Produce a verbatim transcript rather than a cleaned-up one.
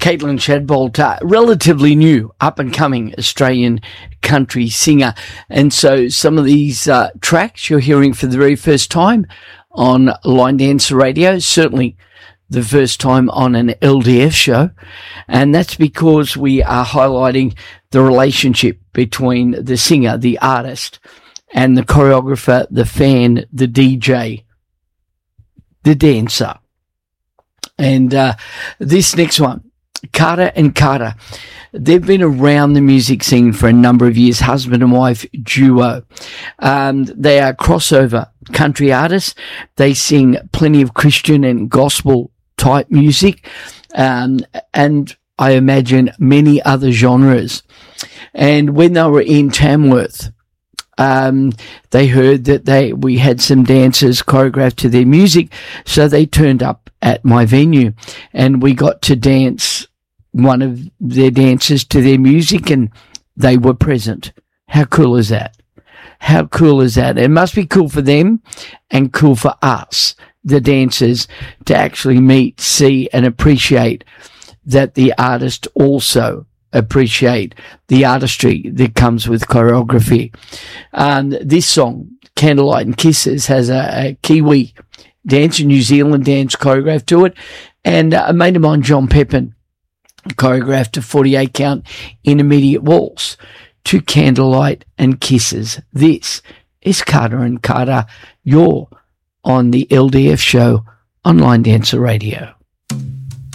Caitlin Shadbolt, uh, relatively new, up-and-coming Australian country singer. And so some of these uh, tracks you're hearing for the very first time on Line Dancer Radio, certainly the first time on an L D F show. And that's because we are highlighting the relationship between the singer, the artist, and the choreographer, the fan, the D J, the dancer. And uh, this next one, Carter and Carter, they've been around the music scene for a number of years, husband and wife duo. Um, they are crossover country artists. They sing plenty of Christian and gospel type music, um, and I imagine many other genres. And when they were in Tamworth, Um, they heard that they, we had some dancers choreographed to their music. So they turned up at my venue and we got to dance one of their dances to their music, and they were present. How cool is that? How cool is that? It must be cool for them and cool for us, the dancers, to actually meet, see and appreciate that the artist also appreciate the artistry that comes with choreography. Um, this song, Candlelight and Kisses, has a, a Kiwi dance, a New Zealand dance choreographed to it, and a mate of mine, John Pepin, choreographed a forty-eight count intermediate waltz to Candlelight and Kisses. This is Carter and Carter. You're on the L D F show on Line Dancer Radio.